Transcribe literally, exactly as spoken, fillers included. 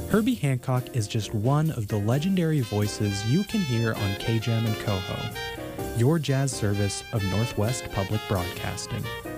Herbie Hancock is just one of the legendary voices you can hear on K J A M and Coho, your jazz service of Northwest Public Broadcasting.